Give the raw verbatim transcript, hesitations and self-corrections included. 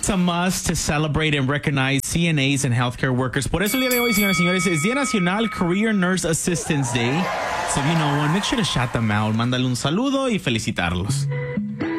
It's a must to celebrate and recognize C N As and healthcare workers. Por eso el día de hoy, señoras y señores, es Día Nacional Career Nurse Assistance Day. So if you know one, make sure to shout them out, mándale un saludo y felicitarlos.